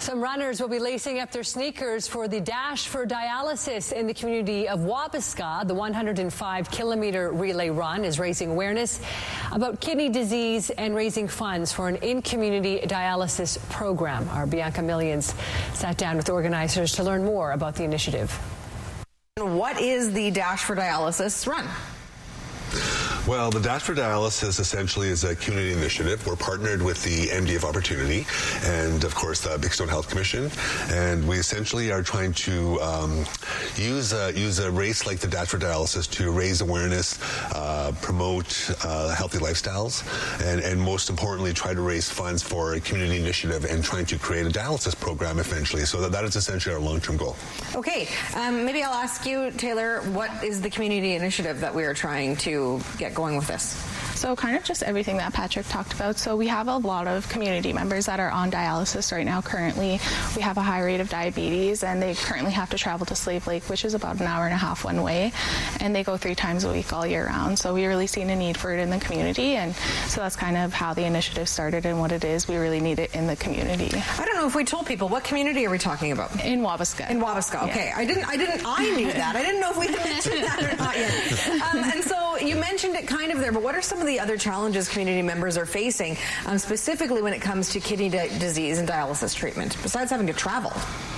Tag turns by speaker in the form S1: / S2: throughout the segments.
S1: Some runners will be lacing up their sneakers for the Dash for Dialysis in the community of Wabasca. The 105-kilometer relay run is raising awareness about kidney disease and raising funds for an in-community dialysis program. Our Bianca Millions sat down with organizers to learn more about the initiative.
S2: What is the Dash for Dialysis run?
S3: Well, the Dash for Dialysis essentially is a community initiative. We're partnered with the MD of Opportunity and, of course, the Big Stone Health Commission. And we essentially are trying to use a race like the Dash for Dialysis to raise awareness, promote healthy lifestyles, and most importantly, try to raise funds for a community initiative and trying to create a dialysis program eventually. So that is essentially our long-term goal.
S2: Okay. Maybe I'll ask you, Taylor, what is the community initiative that we are trying to get going with this?
S4: So kind of just everything that Patrick talked about. So we have a lot of community members that are on dialysis right now currently. We have a high rate of diabetes, and they currently have to travel to Slave Lake, which is about an hour and a half one way, and they go 3 times a week all year round. So we really seen a need for it in the community, and so that's kind of how the initiative started and what it is. We really need it in the community.
S2: I don't know if we told people, what community are we talking about?
S4: In Wabasca.
S2: In Wabasca, okay. Yeah. I knew that. I didn't know if we had mentioned that or not yet. And so you mentioned it kind of there, but what are some of the other challenges community members are facing, specifically when it comes to kidney disease and dialysis treatment, besides having to travel?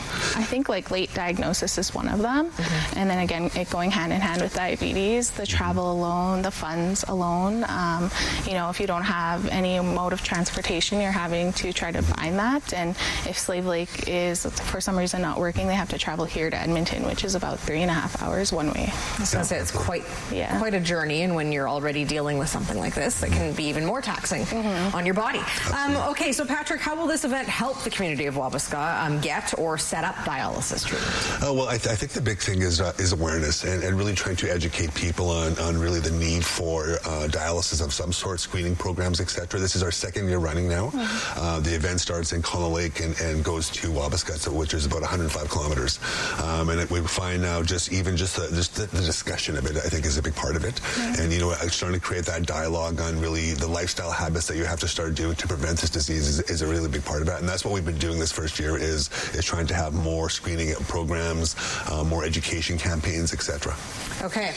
S4: I think like late diagnosis is one of them. And then again, it going hand in hand with diabetes, the travel alone, the funds alone. You know, if you don't have any mode of transportation, you're having to try to find that. And if Slave Lake is for some reason not working, they have to travel here to Edmonton, which is about 3.5 hours one way.
S2: I was going to say, it's quite a journey. And when you're already dealing with something like this, it can be even more taxing on your body. Okay, so Patrick, how will this event help the community of Wabasca get or set up dialysis treatment?
S3: Well, I think the big thing is awareness and really trying to educate people on really the need for dialysis of some sort, screening programs, etc. This is our 2nd year running now. The event starts in Colonel Lake and goes to Wabasca, which is about 105 kilometers. And we find now just the discussion of it, I think, is a big part of it. And, you know, starting to create that dialogue on really the lifestyle habits that you have to start doing to prevent this disease is a really big part of it. And that's what we've been doing this first year is trying to have more screening programs, more education campaigns, etc.
S2: Okay.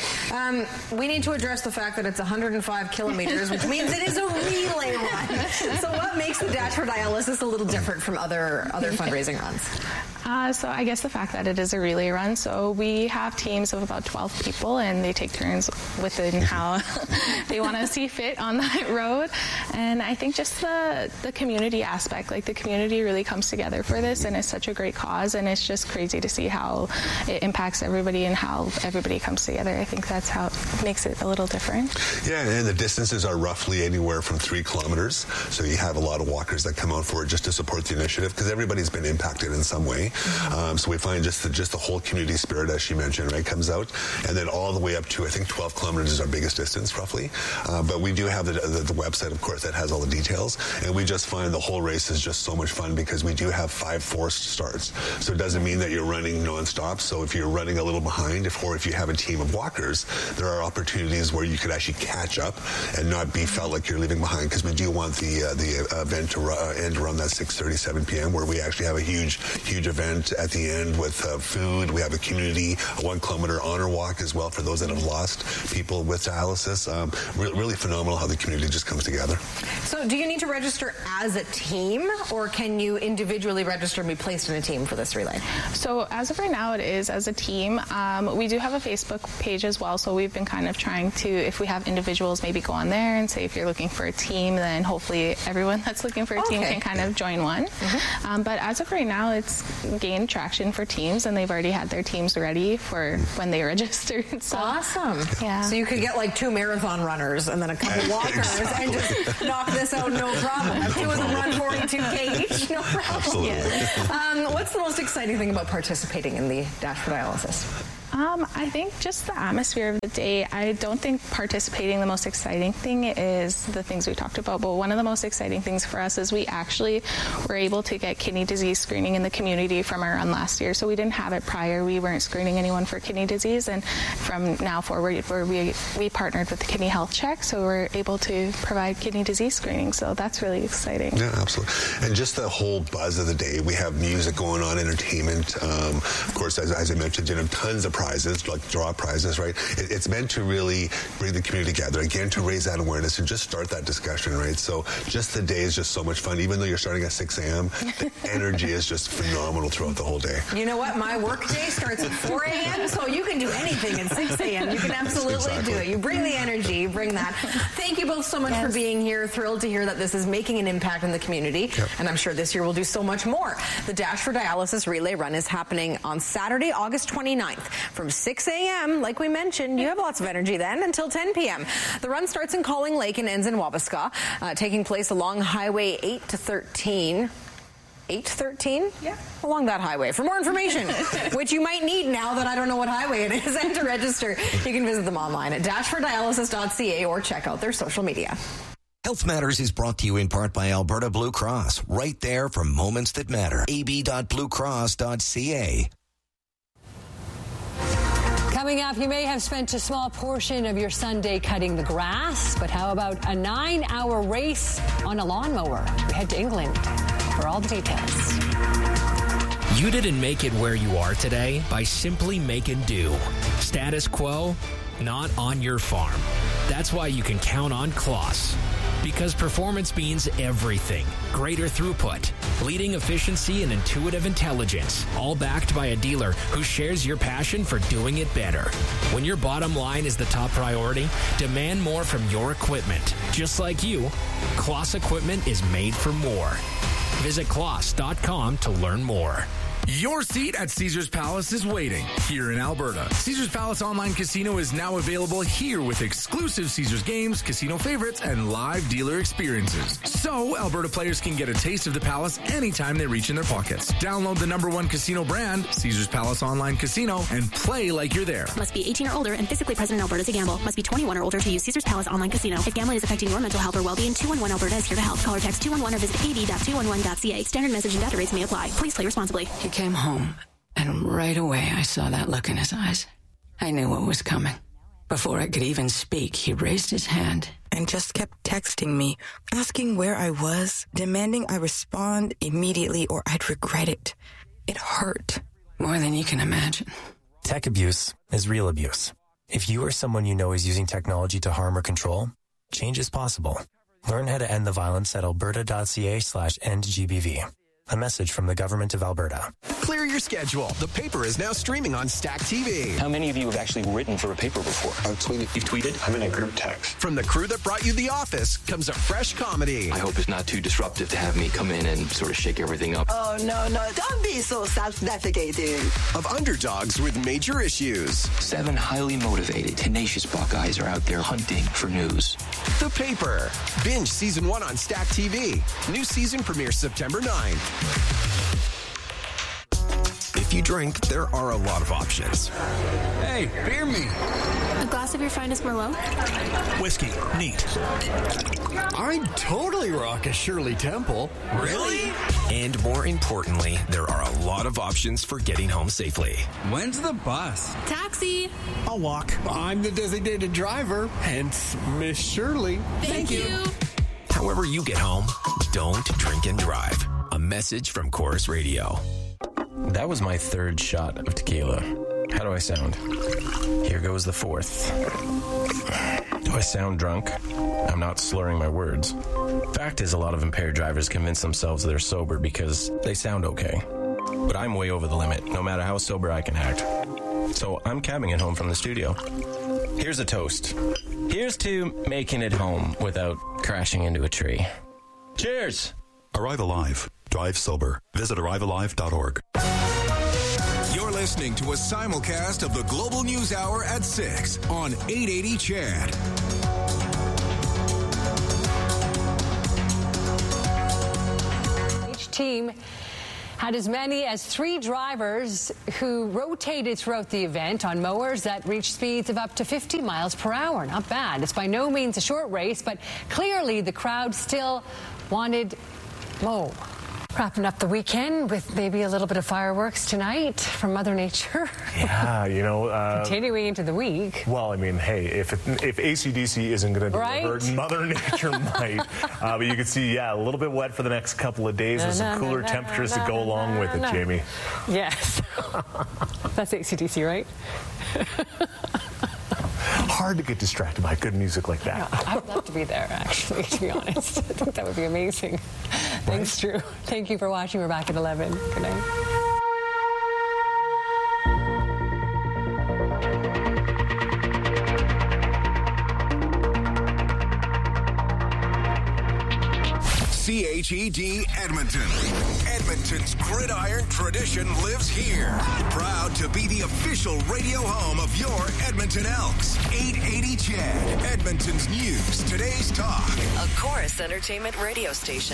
S2: We need to address the fact that it's 105 kilometers, which means it is a relay run. So what makes the Dash for Dialysis a little different from other fundraising runs?
S4: So I guess the fact that it is a relay run, so we have teams of about 12 people, and they take turns within how they want to see fit on that road. And I think just the community aspect, like the community really comes together for this, and it's such a great cause, and it's just crazy to see how it impacts everybody and how everybody comes together. I think that's how it makes it a little different.
S3: Yeah, and the distances are roughly anywhere from 3 kilometers, so you have a lot of walkers that come out for it just to support the initiative, because everybody's been impacted in some way. So we find just the whole community spirit, as she mentioned, right, comes out, and then all the way up to, I think, 12 kilometers is our biggest distance, roughly. But we do have the website, of course, that has all the details, and we just find the whole race is just so much fun because we do have 5 forced starts. So it doesn't mean that you're running nonstop. So if you're running a little behind, or if you have a team of walkers, there are opportunities where you could actually catch up and not be felt like you're leaving behind, because we do want the event to end around that 6:30, 7 p.m. where we actually have a huge event at the end with food. We have a community 1 kilometer honor walk as well for those that have lost people with dialysis. Really phenomenal how the community just comes together.
S2: So do you need to register as a team, or can you individually register and be placed in a team for this relay?
S4: So as of right now, it is as a team. We do have a Facebook page as well, so we've been kind of trying to, if we have individuals, maybe go on there and say if you're looking for a team, then hopefully everyone that's looking for a team can kind of join one. But as of right now, it's gained traction for teams, and they've already had their teams ready for when they registered. So,
S2: awesome.
S4: Yeah.
S2: So you could get like 2 marathon runners and then a couple walkers and just knock this out, no problem. Have 2 of them run 42K each, no problem.
S3: Absolutely.
S2: What's the most exciting thing about participating in the Dash for Dialysis?
S4: I think just the atmosphere of the day. I don't think participating, the most exciting thing is the things we talked about, but one of the most exciting things for us is we actually were able to get kidney disease screening in the community from our run last year. So we didn't have it prior. We weren't screening anyone for kidney disease, and from now forward, we partnered with the Kidney Health Check, so we're able to provide kidney disease screening. So that's really exciting.
S3: Yeah, absolutely. And just the whole buzz of the day. We have music going on, entertainment. Of course, as I mentioned, tons of prizes, like draw prizes, right? It's meant to really bring the community together, again, to raise that awareness and just start that discussion, right? So just the day is just so much fun. Even though you're starting at 6 a.m., the energy is just phenomenal throughout the whole day.
S2: You know what? My work day starts at 4 a.m., so you can do anything at 6 a.m. You can absolutely do it. You bring the energy, you bring that. Thank you both so much for being here. Thrilled to hear that this is making an impact in the community, and I'm sure this year we'll do so much more. The Dash for Dialysis Relay Run is happening on Saturday, August 29th from 6 a.m. Like we mentioned, you have lots of energy then until 10 p.m. The run starts in Calling Lake and ends in Wabasca, taking place along Highway 8 to 13. 813? Yeah. Along that highway. For more information, which you might need now that I don't know what highway it is, and to register, you can visit them online at dashfordialysis.ca or check out their social media.
S5: Health Matters is brought to you in part by Alberta Blue Cross, right there for moments that matter. ab.bluecross.ca.
S1: Coming up, you may have spent a small portion of your Sunday cutting the grass, but how about a 9-hour race on a lawnmower? We head to England for all the details.
S6: You didn't make it where you are today by simply making do. Status quo, not on your farm. That's why you can count on Kloss. Because performance means everything. Greater throughput, leading efficiency, and intuitive intelligence. All backed by a dealer who shares your passion for doing it better. When your bottom line is the top priority, demand more from your equipment. Just like you, Kloss equipment is made for more. Visit Kloss.com to learn more.
S7: Your seat at Caesars Palace is waiting here in Alberta. Caesars Palace Online Casino is now available here with exclusive Caesars games, casino favorites, and live dealer experiences. So Alberta players can get a taste of the Palace anytime they reach in their pockets. Download the #1 casino brand, Caesars Palace Online Casino, and play like you're there.
S8: Must be 18 or older and physically present in Alberta to gamble. Must be 21 or older to use Caesars Palace Online Casino. If gambling is affecting your mental health or well-being, 211 Alberta is here to help. Call or text 211 or visit ab.211.ca. Standard message and data rates may apply. Please play responsibly.
S9: He came home, and right away I saw that look in his eyes. I knew what was coming. Before I could even speak, he raised his hand
S10: and just kept texting me, asking where I was, demanding I respond immediately or I'd regret it. It hurt.
S9: More than you can imagine.
S11: Tech abuse is real abuse. If you or someone you know is using technology to harm or control, change is possible. Learn how to end the violence at alberta.ca/endgbv. A message from the Government of Alberta.
S12: Clear your schedule. The Paper is now streaming on Stack TV.
S13: How many of you have actually written for a paper before?
S12: I've tweeted.
S13: You've tweeted?
S12: I'm in a group text. From the crew that brought you The Office comes a fresh comedy.
S13: I hope it's not too disruptive to have me come in and sort of shake everything up.
S14: Oh, no. Don't be so self-defecating.
S12: Of underdogs with major issues.
S13: 7 highly motivated, tenacious Buckeyes are out there hunting for news.
S12: The Paper. Binge Season 1 on Stack TV. New season premieres September 9.
S15: If you drink, there are a lot of options.
S16: Hey, beer me.
S8: A glass of your finest Merlot?
S16: Whiskey. Neat.
S17: I'd totally rock a Shirley Temple.
S16: Really?
S15: And more importantly, there are a lot of options for getting home safely.
S16: When's the bus?
S8: Taxi.
S16: I'll walk.
S17: I'm the designated driver, hence Miss Shirley.
S8: Thank you.
S15: However you get home, don't drink and drive. A message from Chorus Radio.
S11: That was my 3rd shot of tequila. How do I sound? Here goes the 4th. Do I sound drunk? I'm not slurring my words. Fact is, a lot of impaired drivers convince themselves they're sober because they sound okay. But I'm way over the limit, no matter how sober I can act. So I'm cabbing it home from the studio. Here's a toast. Here's to making it home without crashing into a tree. Cheers!
S18: Arrive Alive. Drive sober. Visit arrivealive.org.
S19: You're listening to a simulcast of the Global News Hour at 6 on 880 CHAD.
S1: Each team had as many as 3 drivers who rotated throughout the event on mowers that reached speeds of up to 50 miles per hour. Not bad. It's by no means a short race, but clearly the crowd still wanted more. Wrapping up the weekend with maybe a little bit of fireworks tonight from Mother Nature.
S20: Yeah, you know.
S1: Continuing into the week.
S20: Well, I mean, hey, if AC/DC isn't going to deliver, Mother Nature might. But you can see, a little bit wet for the next couple of days with some cooler temperatures to go along with it, Jamie.
S1: Yes. That's AC/DC, right?
S20: Hard to get distracted by good music like that.
S1: I would love to be there, actually, to be honest. I think that would be amazing. Thanks, Drew. Thank you for watching. We're back at 11. Good night.
S19: CHED Edmonton. Edmonton's gridiron tradition lives here. Proud to be the official radio home of your Edmonton Elks. 880 CHED. Edmonton's news, today's talk.
S21: A Chorus Entertainment radio station.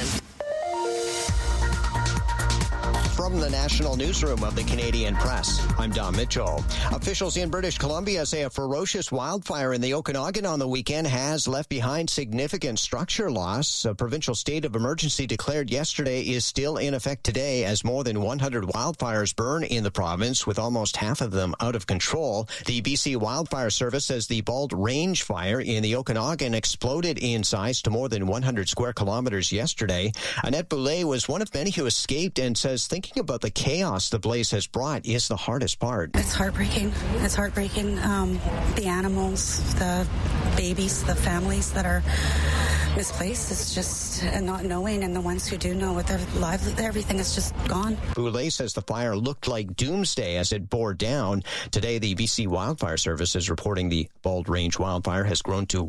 S22: From the national newsroom of the Canadian Press, I'm Don Mitchell. Officials in British Columbia say a ferocious wildfire in the Okanagan on the weekend has left behind significant structure loss. A provincial state of emergency declared yesterday is still in effect today as more than 100 wildfires burn in the province, with almost half of them out of control. The BC Wildfire Service says the Bald Range fire in the Okanagan exploded in size to more than 100 square kilometers yesterday. Annette Boulay was one of many who escaped and says thinking about the chaos the blaze has brought is the hardest part.
S23: It's heartbreaking. It's heartbreaking. The animals, the babies, the families that are misplaced. It's just not knowing, and the ones who do know what their lives, everything is just gone.
S22: Boulay says the fire looked like doomsday as it bore down. Today, the BC Wildfire Service is reporting the Bald Range wildfire has grown to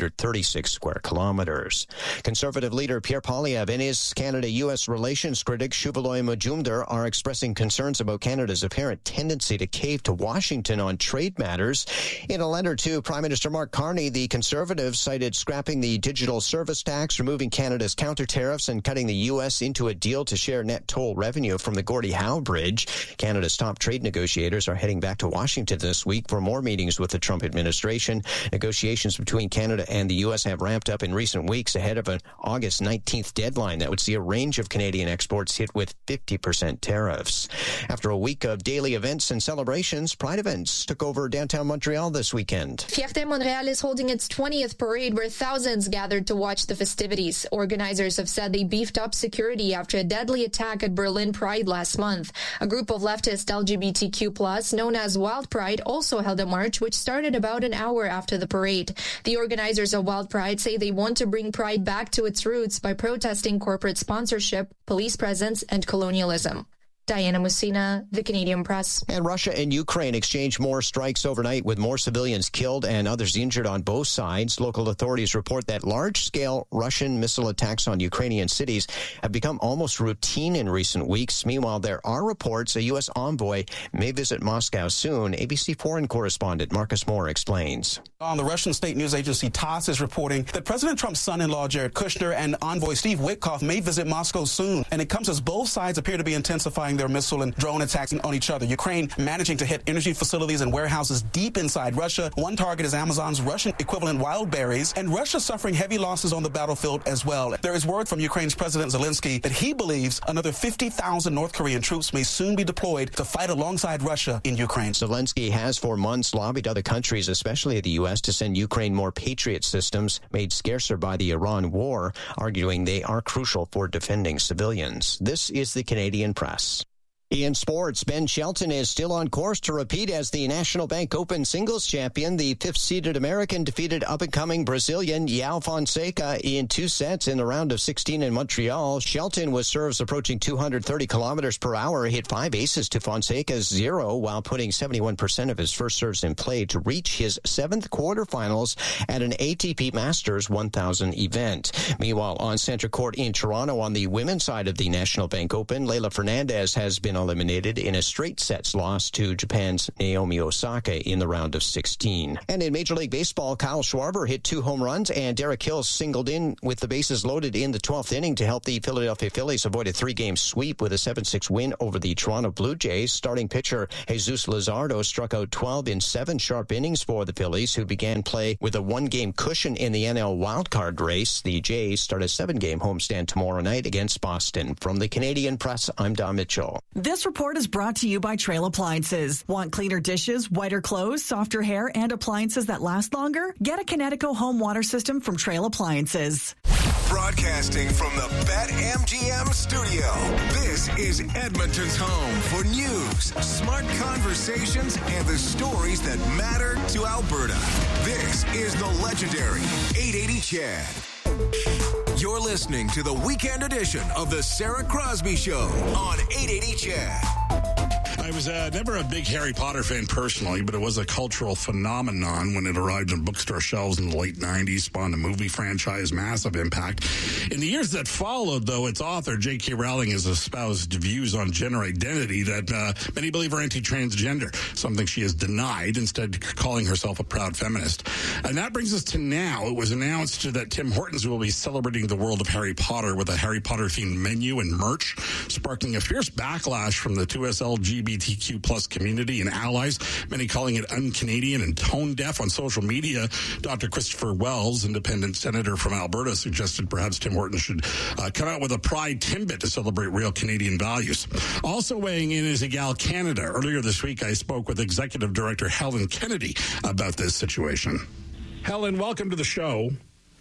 S22: 136 square kilometers. Conservative leader Pierre Poilievre and his Canada-U.S. relations critic Shuvaloy Majumdar are expressing concerns about Canada's apparent tendency to cave to Washington on trade matters. In a letter to Prime Minister Mark Carney, the Conservatives cited scrapping the digital service tax, removing Canada's counter tariffs, and cutting the U.S. into a deal to share net toll revenue from the Gordie Howe Bridge. Canada's top trade negotiators are heading back to Washington this week for more meetings with the Trump administration. Negotiations between Canada and the U.S. have ramped up in recent weeks ahead of an August 19th deadline that would see a range of Canadian exports hit with 50% tariffs. After a week of daily events and celebrations, Pride events took over downtown Montreal this weekend.
S24: Fierté Montréal is holding its 20th parade where thousands gathered to watch the festivities. Organizers have said they beefed up security after a deadly attack at Berlin Pride last month. A group of leftist LGBTQ+, known as Wild Pride, also held a march which started about an hour after the parade. The organizers of Wild Pride say they want to bring Pride back to its roots by protesting corporate sponsorship, police presence, and colonialism. Diana Musina, The Canadian Press.
S22: And Russia and Ukraine exchanged more strikes overnight with more civilians killed and others injured on both sides. Local authorities report that large-scale Russian missile attacks on Ukrainian cities have become almost routine in recent weeks. Meanwhile, there are reports a U.S. envoy may visit Moscow soon. ABC foreign correspondent Marcus Moore explains.
S25: On the Russian state news agency TASS is reporting that President Trump's son-in-law Jared Kushner and envoy Steve Witkoff may visit Moscow soon. And it comes as both sides appear to be intensifying their missile and drone attacks on each other. Ukraine managing to hit energy facilities and warehouses deep inside Russia. One target is Amazon's Russian equivalent Wildberries, and Russia suffering heavy losses on the battlefield as well. There is word from Ukraine's President Zelensky that he believes another 50,000 North Korean troops may soon be deployed to fight alongside Russia in Ukraine.
S22: Zelensky has for months lobbied other countries, especially the U.S., to send Ukraine more Patriot systems made scarcer by the Iran war, arguing they are crucial for defending civilians. This is the Canadian Press. In sports, Ben Shelton is still on course to repeat as the National Bank Open singles champion. The fifth-seeded American defeated up-and-coming Brazilian João Fonseca in 2 sets in the round of 16 in Montreal. Shelton, with serves approaching 230 kilometers per hour, hit 5 aces to Fonseca's 0 while putting 71% of his first serves in play to reach his 7th quarterfinals at an ATP Masters 1000 event. Meanwhile, on center court in Toronto on the women's side of the National Bank Open, Leylah Fernandez has been eliminated in a straight sets loss to Japan's Naomi Osaka in the round of 16. And in Major League Baseball, Kyle Schwarber hit 2 home runs, and Derek Hill singled in with the bases loaded in the 12th inning to help the Philadelphia Phillies avoid a 3-game sweep with a 7-6 win over the Toronto Blue Jays. Starting pitcher Jesus Luzardo struck out 12 in 7 sharp innings for the Phillies, who began play with a 1-game cushion in the NL wildcard race. The Jays start a 7-game homestand tomorrow night against Boston. From the Canadian Press, I'm Don Mitchell.
S2: This report is brought to you by Trail Appliances. Want cleaner dishes, whiter clothes, softer hair, and appliances that last longer? Get a Kinetico home water system from Trail Appliances.
S19: Broadcasting from the BetMGM studio, this is Edmonton's home for news, smart conversations, and the stories that matter to Alberta. This is the legendary 880 Chad. You're listening to the weekend edition of the Sarah Crosby Show on 880 Chad.
S3: I was never a big Harry Potter fan personally, but it was a cultural phenomenon when it arrived on bookstore shelves in the late 90s, spawned a movie franchise, massive impact. In the years that followed, though, its author, J.K. Rowling, has espoused views on gender identity that many believe are anti-transgender, something she has denied, instead calling herself a proud feminist. And that brings us to now. It was announced that Tim Hortons will be celebrating the world of Harry Potter with a Harry Potter-themed menu and merch, sparking a fierce backlash from the 2S LGBTQ plus community and allies, many calling it un-Canadian and tone-deaf on social media. Dr. Christopher Wells, independent senator from Alberta, suggested perhaps Tim Hortons should come out with a Pride Timbit to celebrate real Canadian values. Also weighing in is Egal Canada. Earlier this week, I spoke with Executive Director Helen Kennedy about this situation. Helen, welcome to the show.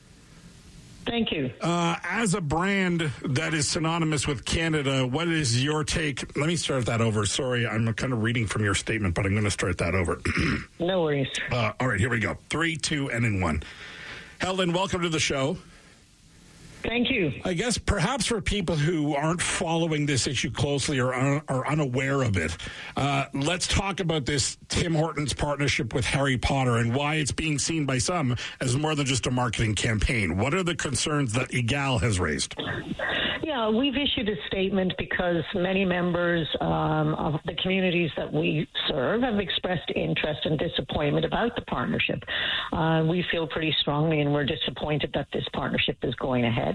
S4: Thank you.
S3: As a brand that is synonymous with Canada, what is your take? Let me start that over. Sorry, I'm kind of reading from your statement, but I'm going to start that over.
S4: No worries.
S3: All right, here we go. 3, 2, and in 1. Helen, welcome to the show.
S4: Thank you.
S3: I guess perhaps for people who aren't following this issue closely or are unaware of it, let's talk about this Tim Hortons partnership with Harry Potter and why it's being seen by some as more than just a marketing campaign. What are the concerns that Egal has raised?
S4: Yeah, we've issued a statement because many members of the communities that we serve have expressed interest and disappointment about the partnership. We feel pretty strongly and we're disappointed that this partnership is going ahead.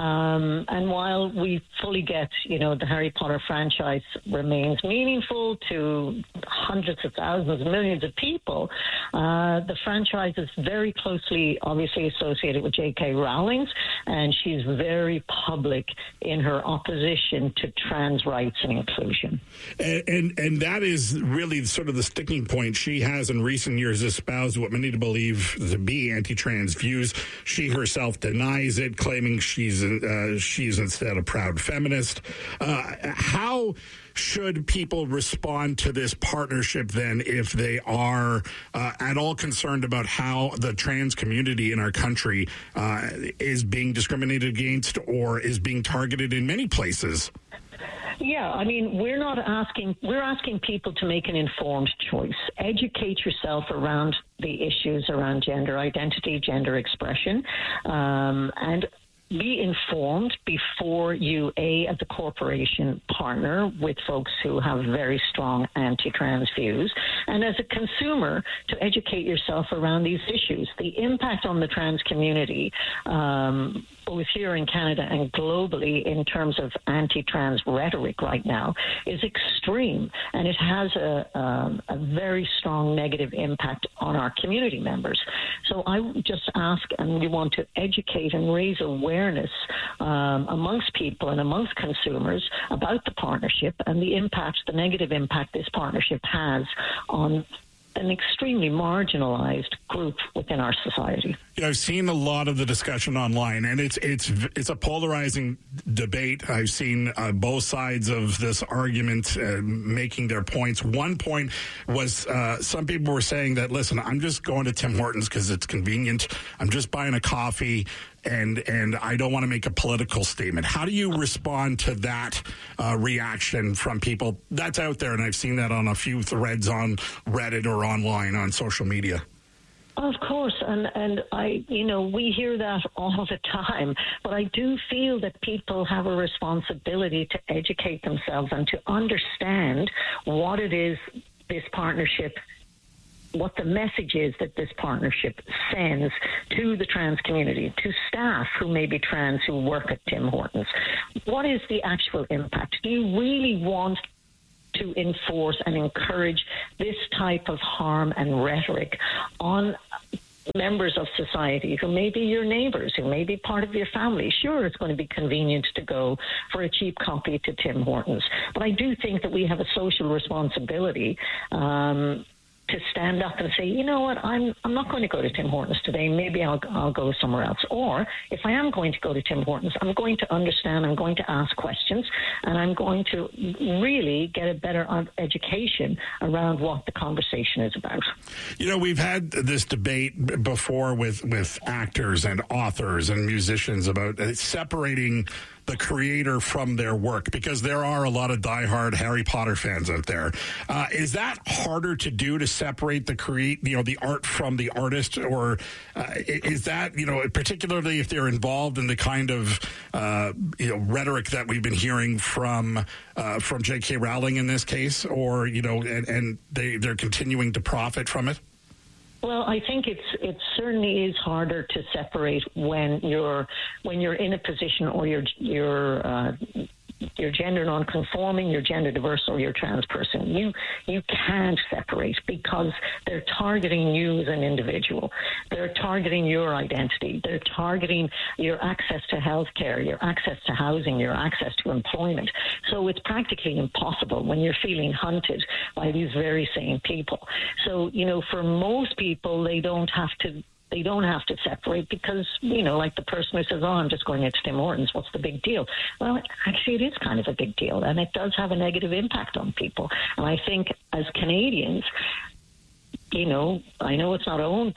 S4: And while we fully get, the Harry Potter franchise remains meaningful to hundreds of thousands, millions of people, the franchise is very closely, obviously, associated with J.K. Rowling, and she's very public in her opposition to trans rights and inclusion.
S3: And that is really sort of the sticking point. She has in recent years espoused what many believe to be anti-trans views. She herself denies it, claiming she's instead a proud feminist. How should people respond to this partnership then if they are at all concerned about how the trans community in our country is being discriminated against or is being targeted in many places?
S4: Yeah, I mean, we're asking people to make an informed choice. Educate yourself around the issues around gender identity, gender expression, and be informed before you, as a corporation, partner with folks who have very strong anti-trans views, and as a consumer, to educate yourself around these issues. The impact on the trans community, both here in Canada and globally, in terms of anti-trans rhetoric right now, is extreme, and it has a very strong negative impact on our community members. So I just ask, and we want to educate and raise awareness amongst people and amongst consumers about the partnership and the negative impact this partnership has on an extremely marginalized group within our society.
S3: I've seen a lot of the discussion online, and it's a polarizing debate. I've seen both sides of this argument making their points. One point was some people were saying that, listen, I'm just going to Tim Hortons because it's convenient. I'm just buying a coffee, and I don't want to make a political statement. How do you respond to that reaction from people? That's out there, and I've seen that on a few threads on Reddit or online on social media.
S4: Of course, and we hear that all the time, but I do feel that people have a responsibility to educate themselves and to understand what it is this partnership, what the message is that this partnership sends to the trans community, to staff who may be trans who work at Tim Hortons. What is the actual impact? Do you really want to enforce and encourage this type of harm and rhetoric on members of society who may be your neighbours, who may be part of your family? Sure, it's going to be convenient to go for a cheap coffee to Tim Hortons, but I do think that we have a social responsibility to stand up and say, you know what, I'm not going to go to Tim Hortons today. Maybe I'll go somewhere else. Or if I am going to go to Tim Hortons, I'm going to understand, I'm going to ask questions, and I'm going to really get a better education around what the conversation is about.
S3: You know, we've had this debate before with actors and authors and musicians about separating the creator from their work, because there are a lot of diehard Harry Potter fans out there. Is that harder to do, to separate the art from the artist, or is that, particularly if they're involved in the kind of rhetoric that we've been hearing from J.K. Rowling in this case, or and they're continuing to profit from it?
S4: Well, I think it certainly is harder to separate when you're in a position, or you're gender non-conforming, you're gender diverse, or you're trans person. You can't separate, because they're targeting you as an individual. They're targeting your identity. They're targeting your access to healthcare, your access to housing, your access to employment. So it's practically impossible when you're feeling hunted by these very same people. So, for most people, they don't have to separate, because, like the person who says, oh, I'm just going into Tim Hortons, what's the big deal? Well, actually, it is kind of a big deal, and it does have a negative impact on people. And I think as Canadians, I know it's not owned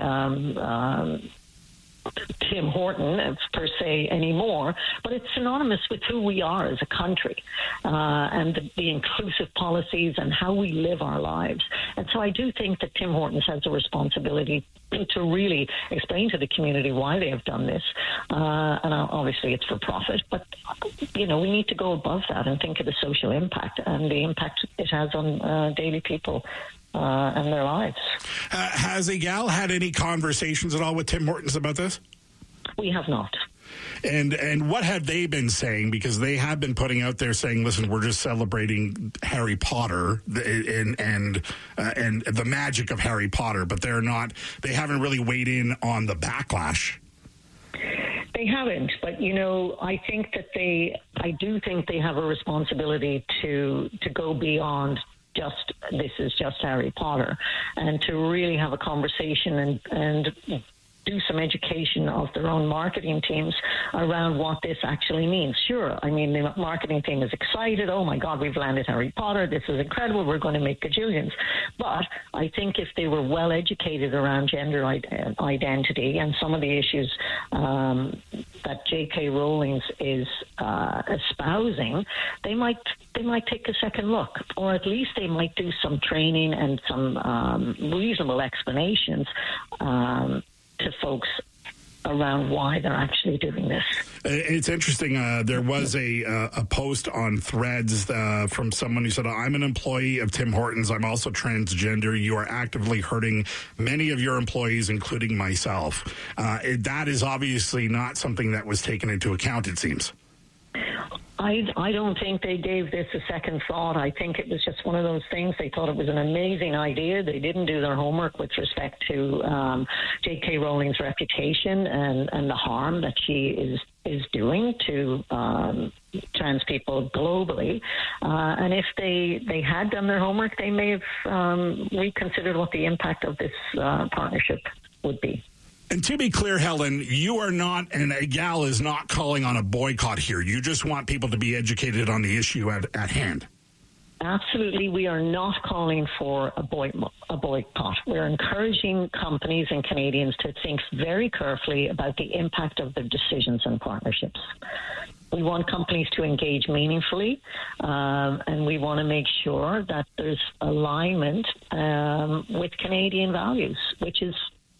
S4: by Tim Horton per se anymore, but it's synonymous with who we are as a country, and the inclusive policies and how we live our lives. And so I do think that Tim Hortons has a responsibility to really explain to the community why they have done this. And obviously it's for profit, but we need to go above that and think of the social impact and the impact it has on daily people and their lives.
S3: Has Egal had any conversations at all with Tim Hortons about this?
S4: We have not.
S3: And what have they been saying? Because they have been putting out there saying, listen, we're just celebrating Harry Potter and the magic of Harry Potter, but they haven't really weighed in on the backlash.
S4: They haven't, but I do think they have a responsibility to go beyond just, this is just Harry Potter, and to really have a conversation and do some education of their own marketing teams around what this actually means. Sure, I mean, the marketing team is excited. Oh my God, we've landed Harry Potter. This is incredible. We're going to make gajillions. But I think if they were well educated around gender identity and some of the issues that J.K. Rowling is espousing, they might take a second look, or at least they might do some training and some reasonable explanations to folks around why they're actually doing this.
S3: It's interesting. There was a post on Threads from someone who said, I'm an employee of Tim Hortons. I'm also transgender. You are actively hurting many of your employees, including myself. That is obviously not something that was taken into account, it seems.
S4: I don't think they gave this a second thought. I think it was just one of those things. They thought it was an amazing idea. They didn't do their homework with respect to J.K. Rowling's reputation and the harm that she is doing to trans people globally. And if they had done their homework, they may have reconsidered what the impact of this partnership would be.
S3: And to be clear, Helen, you are not, and Egal is not calling on a boycott here. You just want people to be educated on the issue at hand.
S4: Absolutely. We are not calling for a boycott. We're encouraging companies and Canadians to think very carefully about the impact of their decisions and partnerships. We want companies to engage meaningfully, and we want to make sure that there's alignment with Canadian values, which is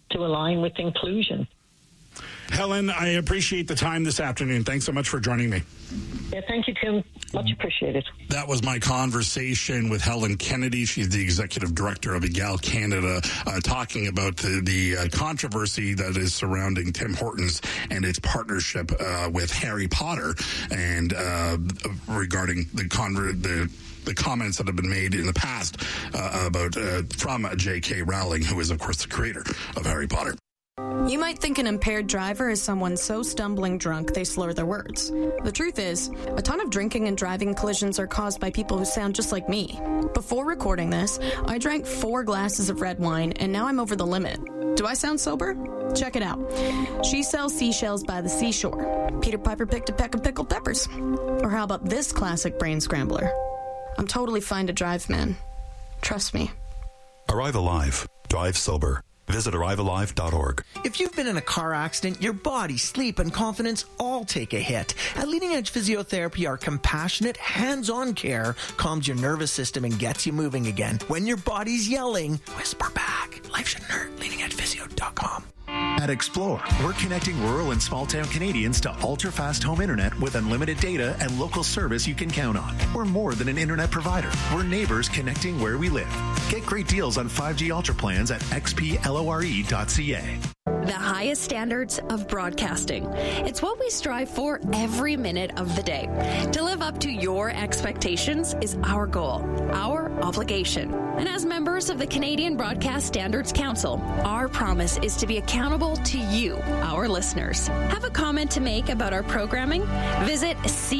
S4: to align with inclusion.
S3: Helen, I appreciate the time this afternoon. Thanks so much for joining me.
S4: Yeah, thank you, Tim. Much appreciated.
S3: That was my conversation with Helen Kennedy. She's the executive director of EGAL Canada, talking about the controversy that is surrounding Tim Hortons and its partnership with Harry Potter, and regarding the comments that have been made in the past about from J.K. Rowling, who is, of course, the creator of Harry Potter.
S5: You might think an impaired driver is someone so stumbling drunk they slur their words. The truth is, a ton of drinking and driving collisions are caused by people who sound just like me. Before recording this, I drank 4 glasses of red wine, and now I'm over the limit. Do I sound sober? Check it out. She sells seashells by the seashore. Peter Piper picked a peck of pickled peppers. Or how about this classic brain scrambler? I'm totally fine to drive, man. Trust me.
S18: Arrive Alive. Drive sober. Visit arrivealive.org.
S6: If you've been in a car accident, your body, sleep, and confidence all take a hit. At Leading Edge Physiotherapy, our compassionate, hands-on care calms your nervous system and gets you moving again. When your body's yelling, whisper back. Life shouldn't hurt. LeadingEdgePhysio.com.
S7: At Explore, we're connecting rural and small-town Canadians to ultra-fast home internet with unlimited data and local service you can count on. We're more than an internet provider. We're neighbors connecting where we live. Get great deals on 5G Ultra plans at xplore.ca.
S9: The highest standards of broadcasting. It's what we strive for every minute of the day. To live up to your expectations is our goal, our obligation. And as members of the Canadian Broadcast Standards Council, our promise is to be accountable to you, our listeners. Have a comment to make about our programming? Visit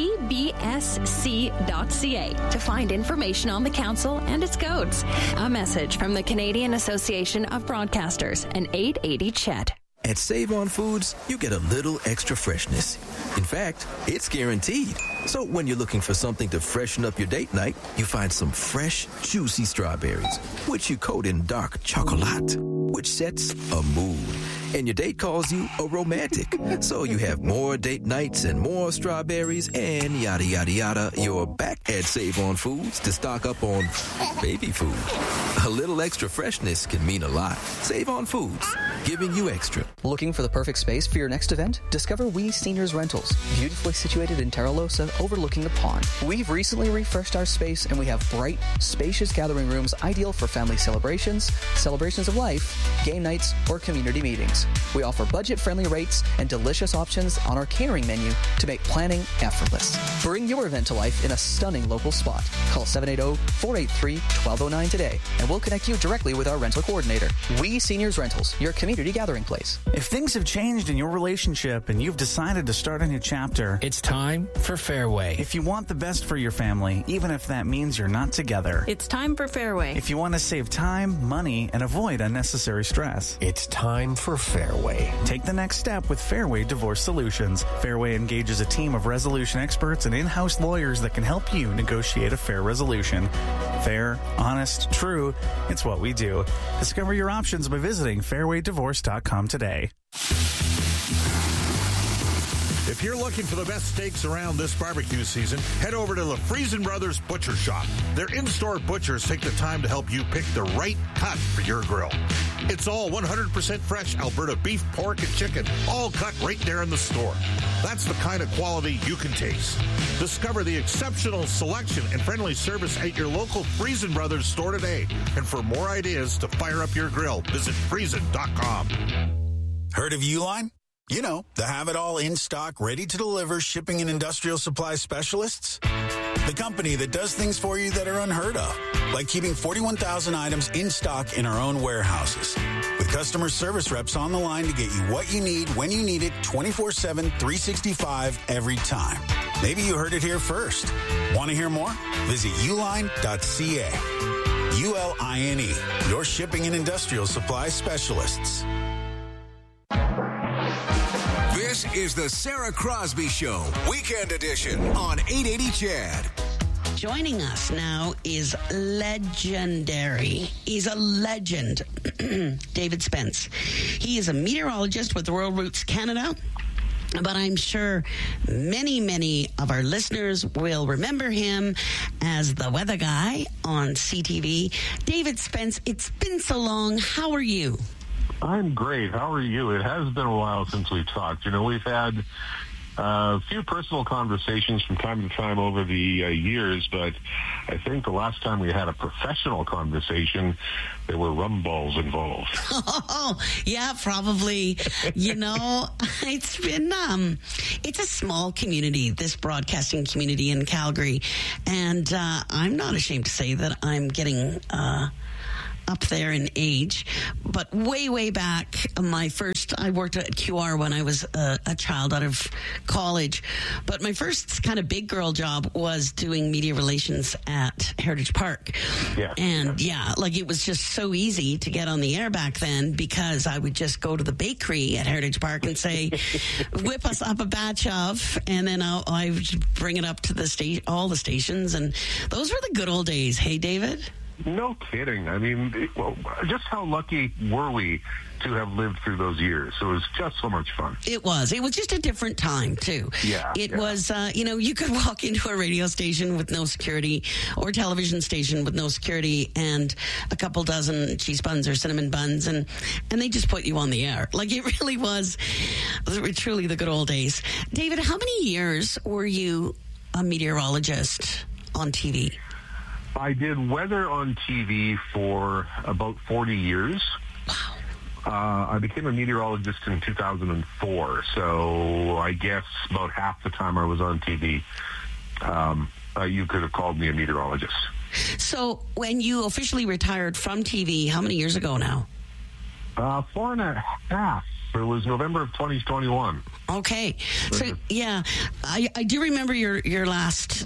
S9: cbsc.ca to find information on the council and its codes. A message from the Canadian Association of Broadcasters and 880 CHED.
S15: At Save On Foods, you get a little extra freshness. In fact, it's guaranteed. So when you're looking for something to freshen up your date night, you find some fresh, juicy strawberries, which you coat in dark chocolate, which sets a mood. And your date calls you a romantic. So you have more date nights and more strawberries and yada, yada, yada. You're back at Save On Foods to stock up on baby food. A little extra freshness can mean a lot. Save On Foods, giving you extra.
S10: Looking for the perfect space for your next event? Discover We Seniors Rentals, beautifully situated in Terralosa, overlooking the pond. We've recently refreshed our space, and we have bright, spacious gathering rooms ideal for family celebrations, celebrations of life, game nights, or community meetings. We offer budget-friendly rates and delicious options on our catering menu to make planning effortless. Bring your event to life in a stunning local spot. Call 780-483-1209 today, and we'll connect you directly with our rental coordinator. We Seniors Rentals, your community gathering place.
S16: If things have changed in your relationship and you've decided to start a new chapter,
S26: it's time for Fairway.
S16: If you want the best for your family, even if that means you're not together,
S5: it's time for Fairway.
S16: If you want to save time, money, and avoid unnecessary stress,
S26: it's time for Fairway.
S16: Take the next step with Fairway Divorce Solutions. Fairway engages a team of resolution experts and in-house lawyers that can help you negotiate a fair resolution. Fair, honest, true, it's what we do. Discover your options by visiting fairwaydivorce.com today.
S27: If you're looking for the best steaks around this barbecue season, head over to the Friesen Brothers Butcher Shop. Their in-store butchers take the time to help you pick the right cut for your grill. It's all 100% fresh Alberta beef, pork, and chicken, all cut right there in the store. That's the kind of quality you can taste. Discover the exceptional selection and friendly service at your local Friesen Brothers store today. And for more ideas to fire up your grill, visit Friesen.com.
S28: Heard of Uline? You know, the have-it-all in-stock, ready-to-deliver shipping and industrial supply specialists. The company that does things for you that are unheard of, like keeping 41,000 items in stock in our own warehouses. With customer service reps on the line to get you what you need, when you need it, 24/7, 365, every time. Maybe you heard it here first. Want to hear more? Visit uline.ca. ULINE, your shipping and industrial supply specialists.
S19: This is the Sarah Crosby Show, Weekend Edition on 880 CHED.
S29: Joining us now is legendary. He's a legend. David Spence. He is a meteorologist with Rural Roots Canada. But I'm sure many of our listeners will remember him as the weather guy on CTV. David Spence, it's been so long. How are you?
S1: I'm great. How are you? It has been a while since we talked. We've had a few personal conversations from time to time over the years, but I think the last time we had a professional conversation, there were rum balls involved.
S29: Oh, yeah, probably. It's been, it's a small community, this broadcasting community in Calgary, and I'm not ashamed to say that I'm getting up there in age, but way back, I worked at QR when I was a child out of college, but my first kind of big girl job was doing media relations at Heritage Park.
S1: Yeah.
S29: And it was just so easy to get on the air back then, because I would just go to the bakery at Heritage Park and say, whip us up a batch of, and then I would bring it up to all the stations, and those were the good old days. Hey, David?
S1: No kidding. I mean, just how lucky were we to have lived through those years? It was just so much fun.
S29: It was just a different time, too.
S1: Yeah.
S29: It was, you could walk into a radio station with no security, or television station with no security, and a couple dozen cheese buns or cinnamon buns, and they just put you on the air. It really was truly the good old days. David, how many years were you a meteorologist on TV?
S1: I did weather on TV for about 40 years.
S29: Wow.
S1: I became a meteorologist in 2004, so I guess about half the time I was on TV, you could have called me a meteorologist.
S29: So when you officially retired from TV, how many years ago now?
S1: 4.5. It was November of 2021.
S29: Okay. So, yeah, I do remember your last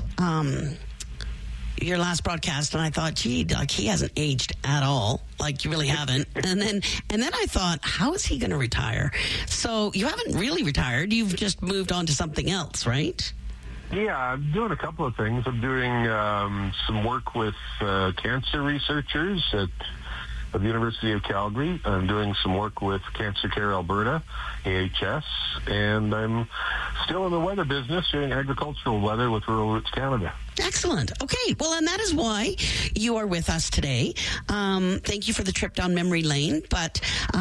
S29: broadcast, and I thought, gee, he hasn't aged at all. You really haven't. And then I thought, how is he going to retire? So you haven't really retired. You've just moved on to something else, right?
S1: Yeah, I'm doing a couple of things. I'm doing some work with cancer researchers at the University of Calgary. I'm doing some work with Cancer Care Alberta, AHS, and I'm still in the weather business, doing agricultural weather with Rural Roots Canada.
S29: Excellent. Okay. Well, and that is why you are with us today. Thank you for the trip down memory lane. But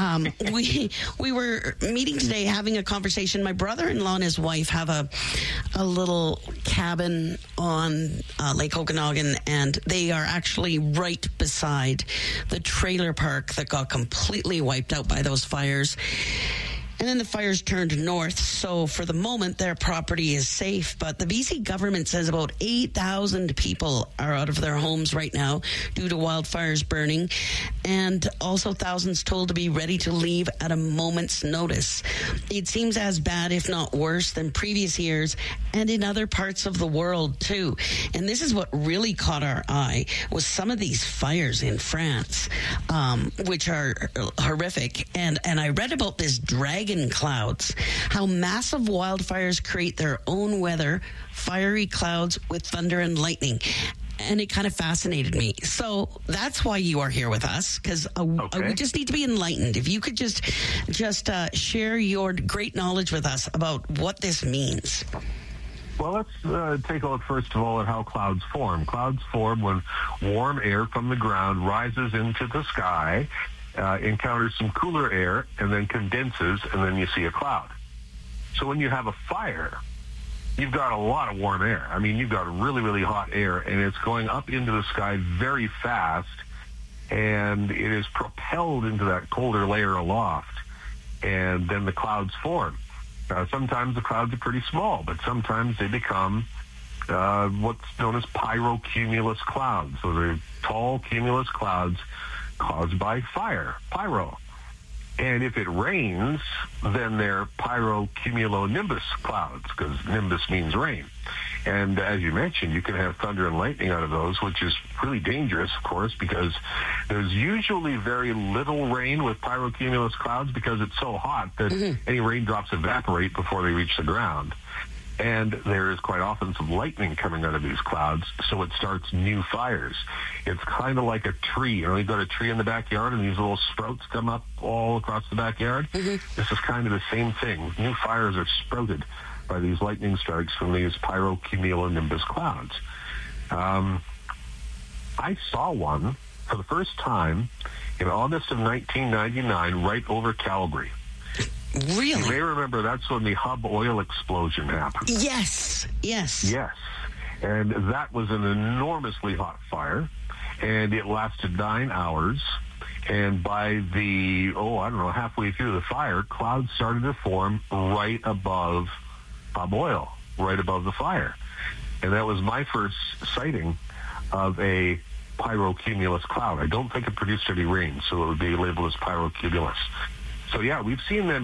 S29: we were meeting today, having a conversation. My brother-in-law and his wife have a little cabin on Lake Okanagan, and they are actually right beside the trailer park that got completely wiped out by those fires. And then the fires turned north, so for the moment, their property is safe. But the BC government says about 8,000 people are out of their homes right now due to wildfires burning, and also thousands told to be ready to leave at a moment's notice. It seems as bad, if not worse, than previous years, and in other parts of the world, too. And this is what really caught our eye, was some of these fires in France, which are horrific. And I read about this dragon clouds, how massive wildfires create their own weather, fiery clouds with thunder and lightning. And it kind of fascinated me. So that's why you are here with us, because we just need to be enlightened. If you could just share your great knowledge with us about what this means.
S1: Well, let's take a look, first of all, at how clouds form. Clouds form when warm air from the ground rises into the sky, encounters some cooler air, and then condenses, and then you see a cloud. So when you have a fire, you've got a lot of warm air. I mean, you've got really, really hot air, and it's going up into the sky very fast, and it is propelled into that colder layer aloft, and then the clouds form. Sometimes the clouds are pretty small, but sometimes they become what's known as pyrocumulus clouds. So they're tall cumulus clouds caused by fire, pyro. And if it rains, then they're pyrocumulonimbus clouds, because nimbus means rain. And as you mentioned, you can have thunder and lightning out of those, which is really dangerous, of course, because there's usually very little rain with pyrocumulus clouds because it's so hot that any raindrops evaporate before they reach the ground. And there is quite often some lightning coming out of these clouds, so it starts new fires. It's kind of like a tree. You've got a tree in the backyard, and these little sprouts come up all across the backyard. This is kind of the same thing. New fires are sprouted by these lightning strikes from these pyrocumulonimbus clouds. I saw one for the first time in August of 1999 right over Calgary.
S29: Really?
S1: You may remember that's when the Hub oil explosion happened.
S29: Yes.
S1: Yes. And that was an enormously hot fire, and it lasted 9 hours. And by the, halfway through the fire, clouds started to form right above Hub oil, right above the fire. And that was my first sighting of a pyrocumulus cloud. I don't think it produced any rain, so it would be labeled as pyrocumulus. So, yeah, we've seen them